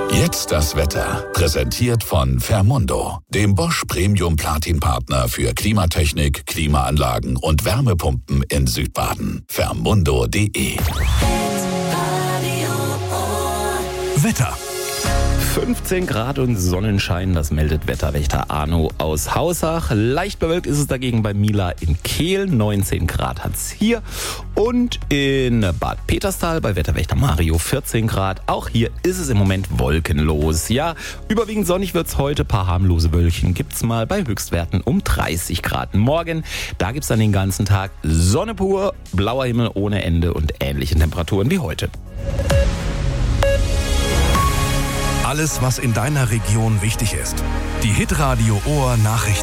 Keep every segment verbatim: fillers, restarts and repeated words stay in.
Jetzt das Wetter. Präsentiert von Fermundo, dem Bosch Premium Platin Partner für Klimatechnik, Klimaanlagen und Wärmepumpen in Südbaden. Fermundo punkt de. Wetter. fünfzehn Grad und Sonnenschein, das meldet Wetterwächter Arno aus Hausach. Leicht bewölkt ist es dagegen bei Mila in Kehl. neunzehn Grad hat's hier. Und in Bad Peterstal bei Wetterwächter Mario vierzehn Grad. Auch hier ist es im Moment wolkenlos. Ja, überwiegend sonnig wird's heute. Paar harmlose Wölkchen gibt's mal bei Höchstwerten um dreißig Grad. Morgen, da gibt's dann den ganzen Tag Sonne pur, blauer Himmel ohne Ende und ähnliche Temperaturen wie heute. Alles, was in deiner Region wichtig ist. Die Hitradio Ohr Nachrichten.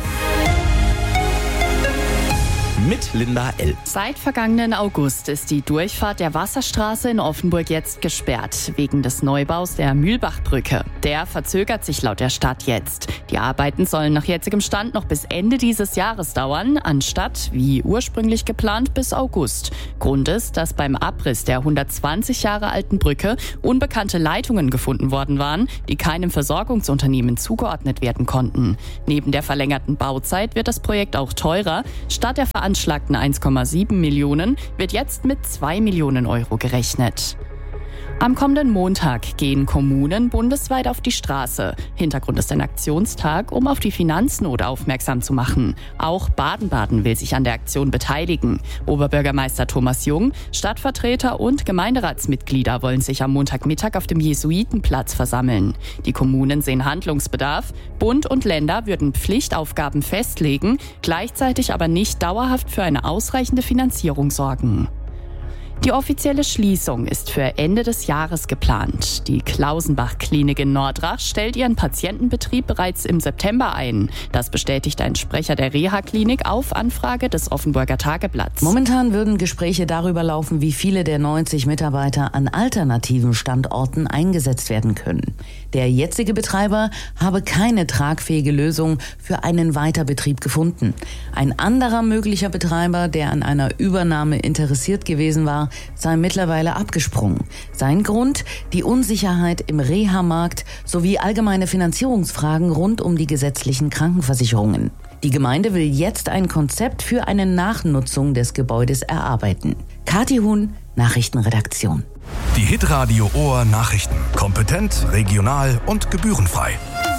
Mit Linda L. Seit vergangenen August ist die Durchfahrt der Wasserstraße in Offenburg jetzt gesperrt, wegen des Neubaus der Mühlbachbrücke. Der verzögert sich laut der Stadt jetzt. Die Arbeiten sollen nach jetzigem Stand noch bis Ende dieses Jahres dauern, anstatt, wie ursprünglich geplant, bis August. Grund ist, dass beim Abriss der hundertzwanzig Jahre alten Brücke unbekannte Leitungen gefunden worden waren, die keinem Versorgungsunternehmen zugeordnet werden konnten. Neben der verlängerten Bauzeit wird das Projekt auch teurer. Statt der veranschlagten eins Komma sieben Millionen wird jetzt mit zwei Millionen Euro gerechnet. Am kommenden Montag gehen Kommunen bundesweit auf die Straße. Hintergrund ist ein Aktionstag, um auf die Finanznot aufmerksam zu machen. Auch Baden-Baden will sich an der Aktion beteiligen. Oberbürgermeister Thomas Jung, Stadtvertreter und Gemeinderatsmitglieder wollen sich am Montagmittag auf dem Jesuitenplatz versammeln. Die Kommunen sehen Handlungsbedarf. Bund und Länder würden Pflichtaufgaben festlegen, gleichzeitig aber nicht dauerhaft für eine ausreichende Finanzierung sorgen. Die offizielle Schließung ist für Ende des Jahres geplant. Die Klausenbach-Klinik in Nordrach stellt ihren Patientenbetrieb bereits im September ein. Das bestätigt ein Sprecher der Reha-Klinik auf Anfrage des Offenburger Tageblatts. Momentan würden Gespräche darüber laufen, wie viele der neunzig Mitarbeiter an alternativen Standorten eingesetzt werden können. Der jetzige Betreiber habe keine tragfähige Lösung für einen Weiterbetrieb gefunden. Ein anderer möglicher Betreiber, der an einer Übernahme interessiert gewesen war, sei mittlerweile abgesprungen. Sein Grund? Die Unsicherheit im Reha-Markt sowie allgemeine Finanzierungsfragen rund um die gesetzlichen Krankenversicherungen. Die Gemeinde will jetzt ein Konzept für eine Nachnutzung des Gebäudes erarbeiten. Kathi Huhn, Nachrichtenredaktion. Die Hitradio Ohr Nachrichten. Kompetent, regional und gebührenfrei.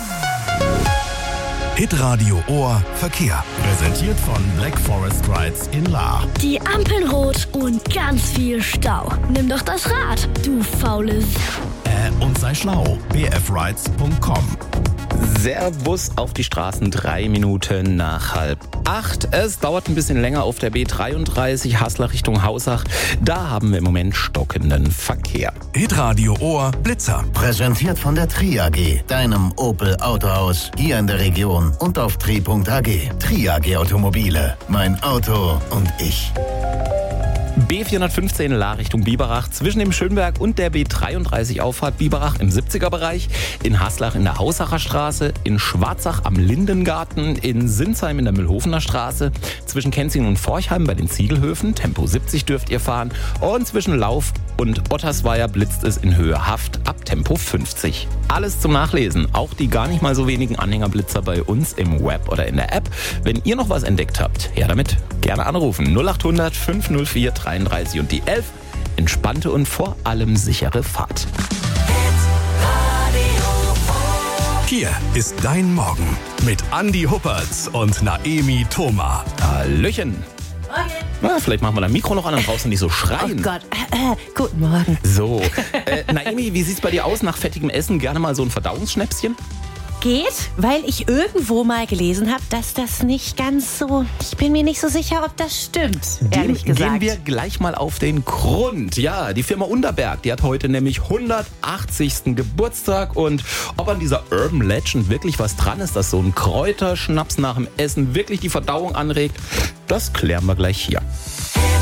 Hitradio Ohr Verkehr. Präsentiert von Black Forest Rides in Lahr. Die Ampeln rot und ganz viel Stau. Nimm doch das Rad, du faules. Äh, und sei schlau. b f rides punkt com. Servus auf die Straßen, drei Minuten nach halb acht. Es dauert ein bisschen länger auf der B dreiunddreißig, Haßler Richtung Hausach. Da haben wir im Moment stockenden Verkehr. Hitradio Ohr Blitzer. Präsentiert von der Tri A G, deinem Opel Autohaus, hier in der Region und auf tri punkt a g. Tri A G Automobile, mein Auto und ich. B vierhundertfünfzehn Lahr Richtung Biberach, zwischen dem Schönberg und der B dreiunddreißig Auffahrt Biberach im siebziger Bereich, in Haslach in der Hausacher Straße, in Schwarzach am Lindengarten, in Sinsheim in der Mühlhofener Straße, zwischen Kenzingen und Forchheim bei den Ziegelhöfen, Tempo siebzig dürft ihr fahren, und zwischen Lauf und Ottersweier blitzt es in Höhe Haft ab Tempo fünfzig. Alles zum Nachlesen, auch die gar nicht mal so wenigen Anhängerblitzer bei uns im Web oder in der App. Wenn ihr noch was entdeckt habt, her damit, gerne anrufen. null acht hundert fünf null vier dreiunddreißig und die elf. Entspannte und vor allem sichere Fahrt. Hier ist dein Morgen mit Andi Huppertz und Naemi Thoma. Hallöchen. Morgen. Na, vielleicht machen wir das Mikro noch an, dann brauchst du nicht so schreien. Oh Gott, äh, äh, guten Morgen. So, äh, Naemi, wie sieht's bei dir aus? Nach fettigem Essen gerne mal so ein Verdauungsschnäpschen? Geht, weil ich irgendwo mal gelesen habe, dass das nicht ganz so... Ich bin mir nicht so sicher, ob das stimmt, ehrlich Dem gesagt. Gehen wir gleich mal auf den Grund. Ja, die Firma Unterberg, die hat heute nämlich hundertachtzigsten Geburtstag. Und ob an dieser Urban Legend wirklich was dran ist, dass so ein Kräuterschnaps nach dem Essen wirklich die Verdauung anregt, das klären wir gleich hier.